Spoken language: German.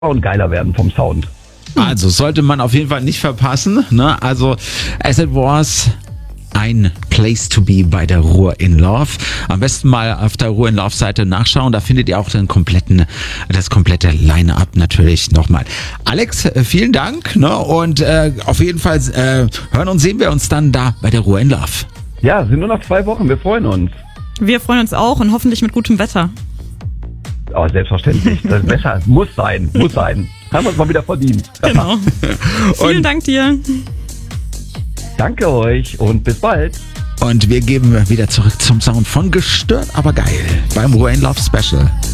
und geiler werden vom Sound. Also sollte man auf jeden Fall nicht verpassen. Ne? Also As It Was, ein Place to be bei der Ruhr in Love. Am besten mal auf der Ruhr in Love Seite nachschauen. Da findet ihr auch das komplette Line-Up natürlich nochmal. Alex, vielen Dank. Ne? Und auf jeden Fall hören und sehen wir uns dann da bei der Ruhr in Love. Ja, sind nur noch 2 Wochen. Wir freuen uns. Wir freuen uns auch und hoffentlich mit gutem Wetter. Oh, selbstverständlich. Das Wetter muss sein. Haben wir uns mal wieder verdient. Genau. Vielen Dank dir. Danke euch und bis bald. Und wir geben wieder zurück zum Sound von Gestört, aber geil beim Ruhr in Love Special.